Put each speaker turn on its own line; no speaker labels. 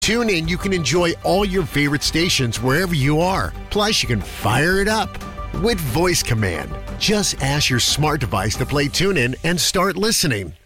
TuneIn, you can enjoy all your favorite stations wherever you are. Plus, you can fire it up with voice command. Just ask your smart device to play TuneIn and start listening.